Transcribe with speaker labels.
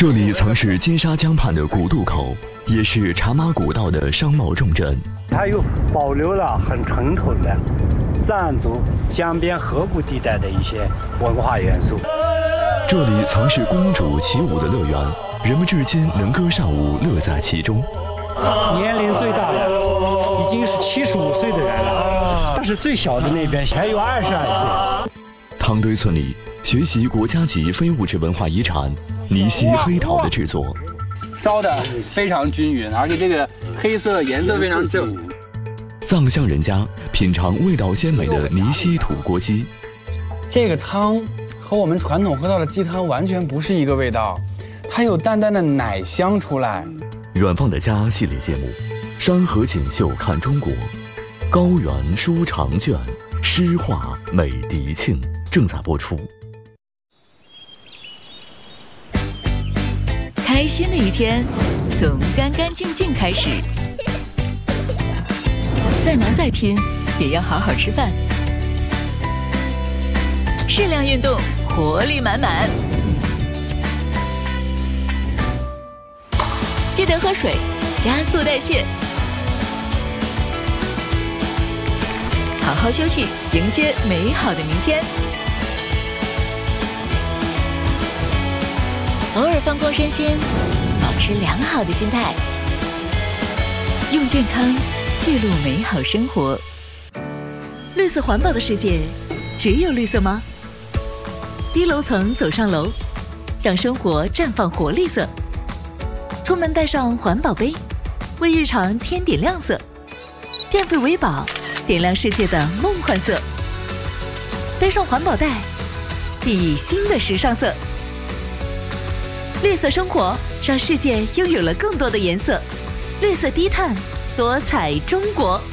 Speaker 1: 这里曾是金沙江畔的古渡口，也是茶马古道的商贸重镇。
Speaker 2: 它又保留了很传统的藏族江边河谷地带的一些文化元素。
Speaker 1: 这里曾是公主起舞的乐园，人们至今能歌善舞，乐在其中。
Speaker 2: 年龄最大的已经是75岁的人了，但是最小的那边还有22岁。
Speaker 1: 汤堆村里学习国家级非物质文化遗产泥溪黑陶的制作，
Speaker 3: 烧的非常均匀，而且这个黑色颜色非常正。
Speaker 1: 藏乡人家品尝味道鲜美的泥溪土锅鸡，
Speaker 4: 这个汤和我们传统喝到的鸡汤完全不是一个味道，它有淡淡的奶香出来。
Speaker 1: 远方的家系列节目，山河锦绣看中国，高原书长卷，诗画美迪庆正在播出。
Speaker 5: 开心的一天从干干净净开始，再忙再拼也要好好吃饭，适量运动，活力满满。记得喝水，加速代谢，好好休息，迎接美好的明天。偶尔放空身心，保持良好的心态，用健康记录美好生活。绿色环保的世界，只有绿色吗？低楼层走上楼，让生活绽放活力色。出门带上环保杯，为日常添点亮色。电费为宝，点亮世界的梦幻色。背上环保袋，熠熠新的时尚色。绿色生活，让世界拥有了更多的颜色。绿色低碳，多彩中国。